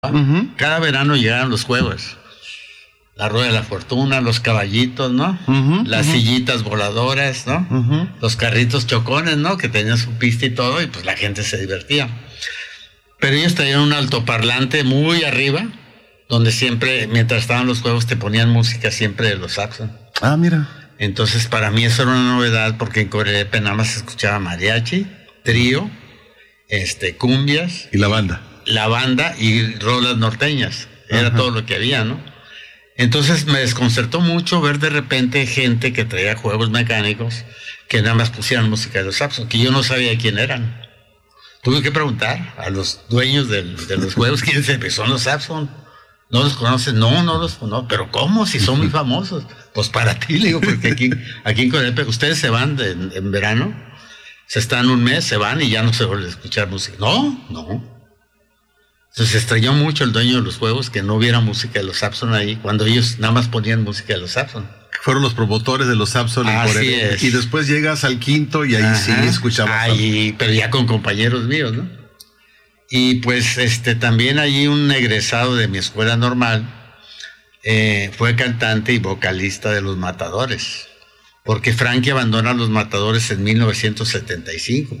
Cada verano llegaban los juegos. La rueda de la fortuna, los caballitos, ¿no? Las sillitas voladoras, ¿no? Los carritos chocones, ¿no? Que tenían su pista y todo, y pues la gente se divertía. Pero ellos tenían un altoparlante muy arriba, donde siempre, mientras estaban los juegos, te ponían música siempre de los Saxon. Ah, mira. Entonces, para mí eso era una novedad, porque en Corepe nada más se escuchaba mariachi, trío, cumbias. Y la banda. La banda y rolas norteñas. Era todo lo que había, ¿no? Entonces me desconcertó mucho ver de repente gente que traía juegos mecánicos que nada más pusieran música de los Saxon, que yo no sabía quién eran. Tuve que preguntar a los dueños de los juegos quiénes son los Saxon. ¿No los conoces? No los conozco. ¿Pero cómo? Si son muy famosos. Pues para ti, le digo, porque aquí en Corepe ustedes se van en verano, se están un mes, se van y ya no se vuelve a escuchar música. No. Entonces se extrañó mucho el dueño de los juegos que no hubiera música de los Saxon ahí, cuando ellos nada más ponían música de los Saxon. Fueron los promotores de los Saxon en Corea. Y después llegas al quinto y ahí sí escuchabas. Pero ya con compañeros míos, ¿no? Y pues también allí un egresado de mi escuela normal fue cantante y vocalista de Los Matadores, porque Frankie abandona Los Matadores en 1975.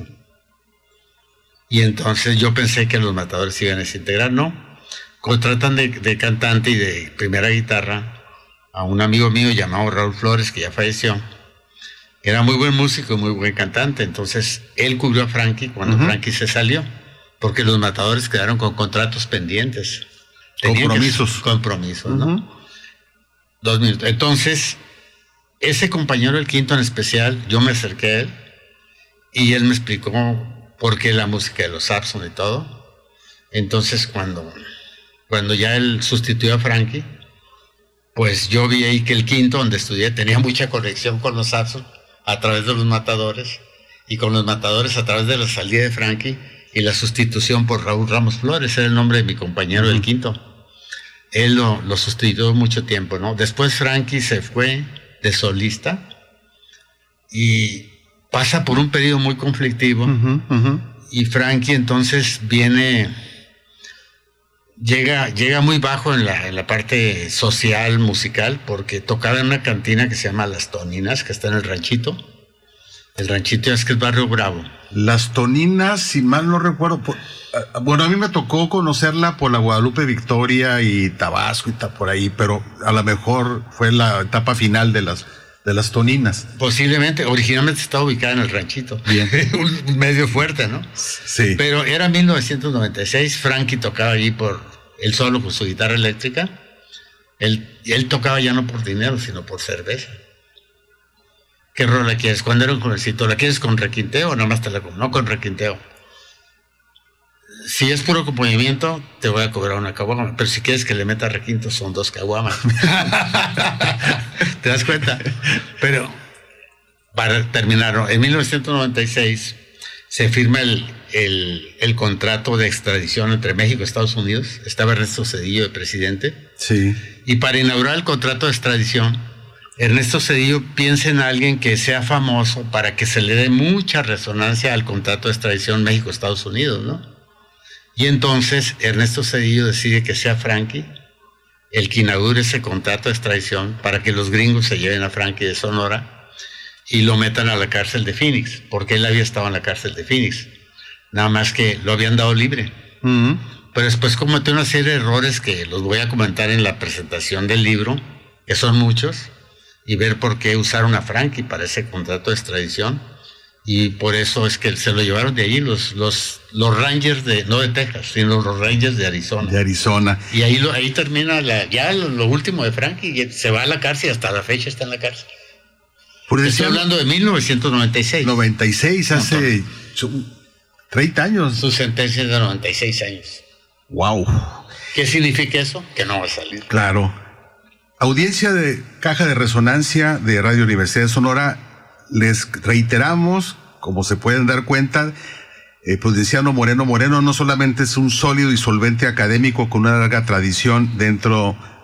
Y entonces yo pensé que Los Matadores se iban a desintegrar, ¿no? Contratan de cantante y de primera guitarra a un amigo mío llamado Raúl Flores, que ya falleció. Era muy buen músico y muy buen cantante. Entonces él cubrió a Frankie cuando Frankie se salió, porque Los Matadores quedaron con contratos pendientes. Compromisos, ¿no? 2 minutos. Entonces, ese compañero del quinto en especial, yo me acerqué a él y él me explicó por qué la música de los Saxon y todo. Entonces, cuando ya él sustituyó a Frankie, pues yo vi ahí que el quinto donde estudié tenía mucha conexión con los Saxon a través de Los Matadores, y con Los Matadores a través de la salida de Frankie y la sustitución por Raúl Ramos Flores, era el nombre de mi compañero del quinto. Él lo sustituyó mucho tiempo, ¿no? Después Frankie se fue de solista y pasa por un periodo muy conflictivo, y Frankie entonces llega muy bajo en la parte social, musical, porque tocaba en una cantina que se llama Las Toninas, que está en el Ranchito. El Ranchito es que es Barrio Bravo. Las Toninas, si mal no recuerdo, bueno, a mí me tocó conocerla por la Guadalupe Victoria y Tabasco y por ahí, pero a lo mejor fue la etapa final de las Toninas. Posiblemente, originalmente estaba ubicada en el Ranchito. Bien. Un medio fuerte, ¿no? Sí. Pero era 1996, Frankie tocaba allí él solo con su guitarra eléctrica. Él tocaba ya no por dinero, sino por cerveza. ¿Qué rola quieres? Cuando era un jovencito, ¿la quieres con requinteo o nada más no con requinteo? Si es puro acompañamiento, te voy a cobrar una caguama, pero si quieres que le meta requinto, son 2 caguamas. ¿Te das cuenta? Pero, para terminar, en 1996 se firma el contrato de extradición entre México y Estados Unidos. Estaba Ernesto Zedillo de presidente. Sí. Y para inaugurar el contrato de extradición, Ernesto Zedillo piensa en alguien que sea famoso para que se le dé mucha resonancia al contrato de extradición México-Estados Unidos, ¿no? Y entonces Ernesto Zedillo decide que sea Frankie el que inaugure ese contrato de extradición para que los gringos se lleven a Frankie de Sonora y lo metan a la cárcel de Phoenix, porque él había estado en la cárcel de Phoenix, nada más que lo habían dado libre. Pero después cometió una serie de errores que los voy a comentar en la presentación del libro, que son muchos, y ver por qué usaron a Frankie para ese contrato de extradición. Y por eso es que se lo llevaron de allí los Rangers no de Texas, sino los Rangers de Arizona. Y ahí termina lo último de Frankie, y se va a la cárcel y hasta la fecha está en la cárcel. Estoy hablando de 1996. 96, hace 30 años. Su sentencia es de 96 años. Wow. ¿Qué significa eso? Que no va a salir. Claro. Audiencia de Caja de Resonancia de Radio Universidad de Sonora, les reiteramos, como se pueden dar cuenta, Prudenciano Moreno no solamente es un sólido y solvente académico con una larga tradición dentro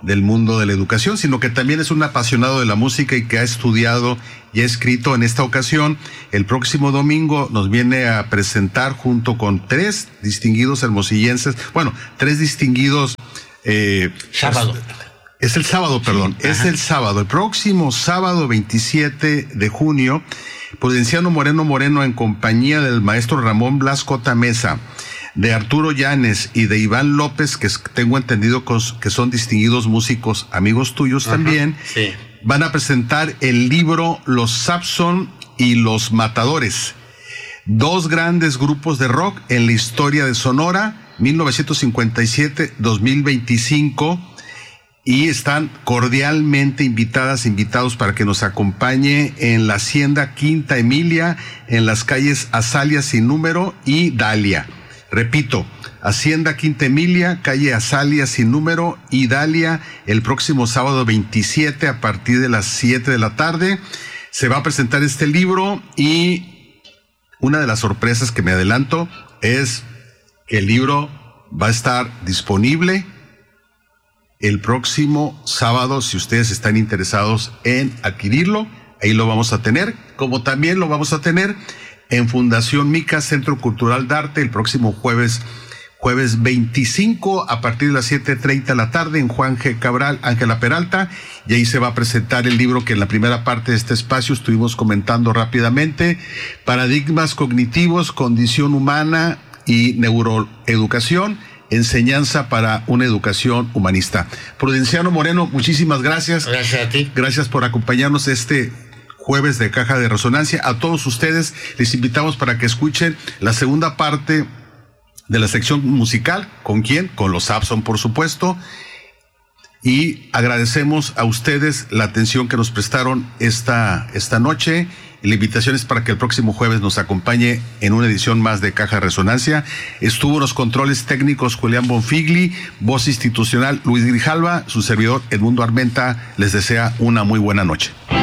del mundo de la educación, sino que también es un apasionado de la música y que ha estudiado y ha escrito. En esta ocasión, el próximo domingo nos viene a presentar junto con 3 distinguidos hermosillenses, bueno, 3 distinguidos... sábado. Es el sábado, perdón, es el sábado. El próximo sábado 27 de junio, Prudenciano Moreno en compañía del maestro Ramón Blasco Tamesa, de Arturo Llanes y de Iván López, que tengo entendido que son distinguidos músicos, amigos tuyos también, sí. Van a presentar el libro Los Sampson y los Matadores, 2 grandes grupos de rock en la historia de Sonora, 1957-2025, y están cordialmente invitados para que nos acompañe en la Hacienda Quinta Emilia, en las calles Azalia sin número y Dalia. Repito, Hacienda Quinta Emilia, calle Azalia sin número y Dalia, el próximo sábado 27 a partir de las 7 de la tarde. Se va a presentar este libro y una de las sorpresas que me adelanto es que el libro va a estar disponible el próximo sábado. Si ustedes están interesados en adquirirlo, ahí lo vamos a tener, como también lo vamos a tener en Fundación Mica, Centro Cultural de Arte, el próximo jueves 25 a partir de las 7:30 de la tarde en Juan G. Cabral, Ángela Peralta, y ahí se va a presentar el libro que en la primera parte de este espacio estuvimos comentando rápidamente: Paradigmas cognitivos, condición humana y neuroeducación, enseñanza para una educación humanista. Prudenciano Moreno, muchísimas gracias. Gracias a ti. Gracias por acompañarnos este jueves de Caja de Resonancia. A todos ustedes les invitamos para que escuchen la segunda parte de la sección musical. ¿Con quién? Con los Sampson, por supuesto. Y agradecemos a ustedes la atención que nos prestaron esta noche. Y la invitación es para que el próximo jueves nos acompañe en una edición más de Caja de Resonancia. Estuvo en los controles técnicos Julián Bonfigli, voz institucional Luis Grijalva, su servidor Edmundo Armenta les desea una muy buena noche.